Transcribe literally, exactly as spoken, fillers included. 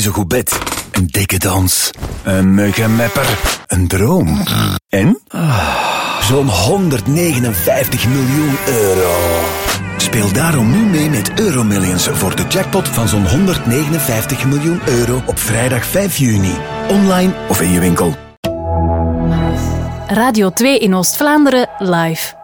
Een goed bed, een dikke dans, een muggenmepper, een droom. En? Zo'n honderdnegenenvijftig miljoen euro. Speel daarom nu mee met Euromillions voor de jackpot van zo'n honderdnegenenvijftig miljoen euro op vrijdag vijf juni. Online of in je winkel. Radio twee in Oost-Vlaanderen live.